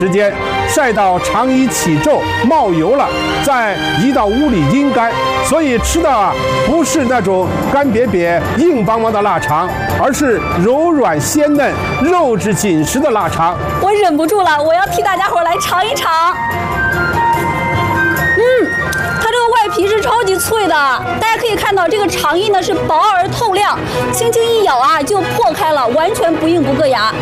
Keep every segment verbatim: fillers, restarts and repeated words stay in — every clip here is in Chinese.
时间晒到肠衣起皱冒油了，再移到屋里阴干，所以吃的啊不是那种干瘪瘪硬邦邦的腊肠，而是柔软鲜嫩肉质紧实的腊肠。 我忍不住了，我要替大家伙来尝一尝。嗯，它这个外皮是超级脆的，大家可以看到这个肠衣呢是薄而透亮，轻轻一咬啊就破开了，完全不硬不硌牙。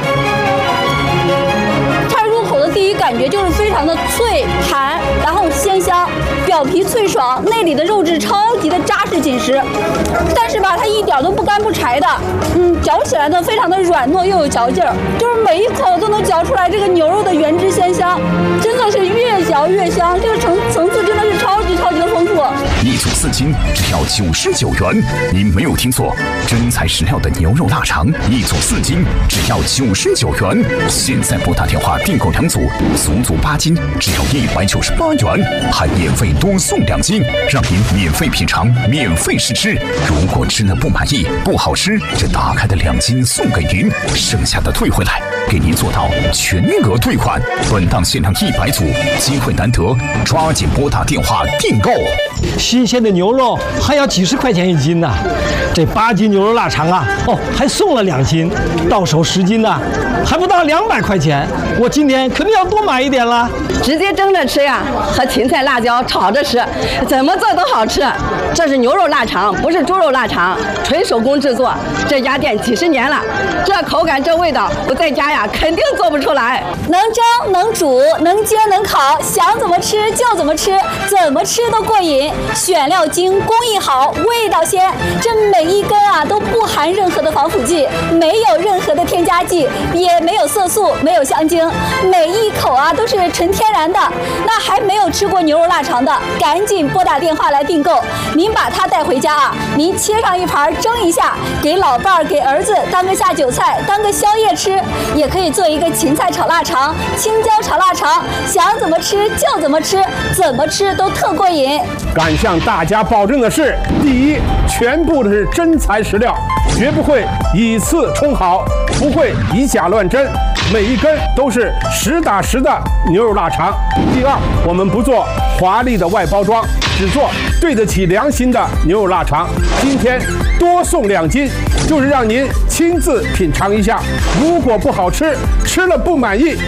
第一感觉就是非常的脆弹，然后鲜香，表皮脆爽，内里的肉质超级的扎实紧实，但是吧，它一点都不干不柴的，嗯，嚼起来呢非常的软糯又有嚼劲儿，就是每一口都能嚼出来这个牛肉的原汁鲜香，真的是越嚼越香，这个层层次真的是超级超级的丰富。 一组四斤，只要九十九元，您没有听错，真材实料的牛肉腊肠，一组四斤，只要九十九元。现在拨打电话订购两组。足足八斤，只要一百九十八元，还免费多送两斤，让您免费品尝，免费试吃。如果吃了不满意、不好吃，这打开的两斤送给您，剩下的退回来，给您做到全额退款。本档限量一百组，机会难得，抓紧拨打电话订购。 新鲜的牛肉还要几十块钱一斤呢、啊，这八斤牛肉腊肠啊，哦，还送了两斤，到手十斤呢、啊，还不到两百块钱。我今天肯定要多买一点了。 直接蒸着吃呀，和芹菜、辣椒炒着吃，怎么做都好吃。这是牛肉腊肠，不是猪肉腊肠，纯手工制作，这家店几十年了，这口感这味道，我在家呀肯定做不出来。 能蒸能煮能煎能烤，想怎么吃就怎么吃，怎么吃都过瘾。选料精，工艺好，味道鲜，这每一根啊都不含任何的防腐剂，没有任何的添加剂，也没有色素，没有香精，每一口啊都是纯天然的。那还没有吃过牛肉腊肠的，赶紧拨打电话来订购。您把它带回家啊，您切上一盘蒸一下，给老伴儿、给儿子当个下酒菜，当个宵夜吃，也可以做一个芹菜炒腊肠、青椒炒腊肠，想怎么吃就怎么吃，怎么吃都特过瘾。 敢向大家保证的是，第一，全部的是真材实料，绝不会以次充好，不会以假乱真，每一根都是实打实的牛肉腊肠。第二，我们不做华丽的外包装，只做对得起良心的牛肉腊肠。今天多送两斤，就是让您亲自品尝一下，如果不好吃，吃了不满意，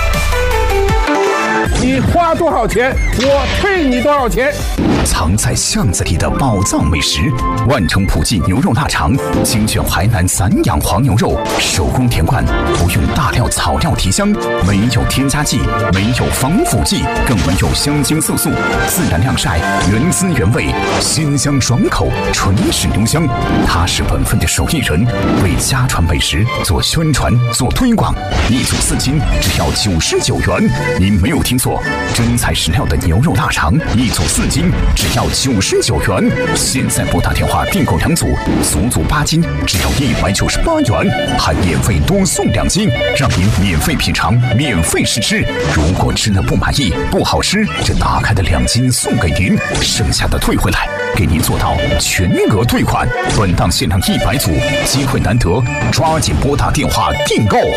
你花多少钱，我退你多少钱。 藏在巷子里的宝藏美食，万城普记牛肉腊肠，精选淮南散养黄牛肉，手工填灌，不用大料草料提香，没有添加剂，没有防腐剂，更没有香精色素，自然晾晒，原汁原味，鲜香爽口，纯是牛香。他是本分的手艺人，为家传美食做宣传做推广。一组四斤，只要九十九元，您没有听错，真材实料的牛肉腊肠，一组四斤。只要九十九元，现在拨打电话订购两组，足足八斤，只要一百九十八元，还免费多送两斤，让您免费品尝，免费试吃。如果吃了不满意、不好吃，这打开的两斤送给您，剩下的退回来，给您做到全额退款。本档限量一百组，机会难得，抓紧拨打电话订购。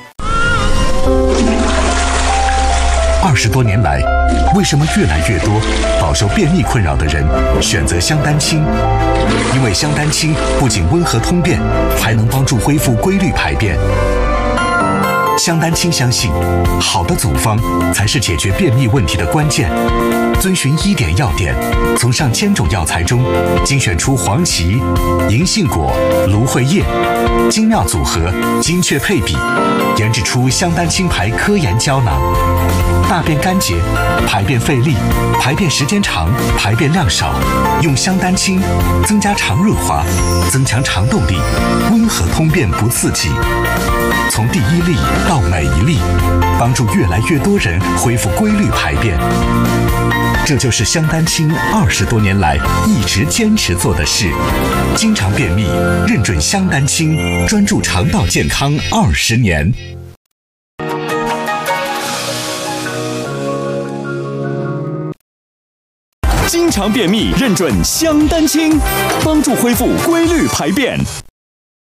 二十多年来，为什么越来越多饱受便秘困扰的人选择香丹清？因为香丹清不仅温和通便，还能帮助恢复规律排便。香丹清相信，好的组方才是解决便秘问题的关键。遵循医典要点，从上千种药材中精选出黄芪、银杏果、芦荟叶，精妙组合，精确配比，研制出香丹清牌科研胶囊。大便干结、排便费力、排便时间长、排便量少，用香丹清增加肠润滑，增强肠动力，温和通便不刺激。从第一粒到每一粒，帮助越来越多人恢复规律排便。这就是香丹清二十多年来一直坚持做的事。经常便秘，认准香丹清，专注肠道健康二十年。 经常便秘，认准香丹清，帮助恢复规律排便。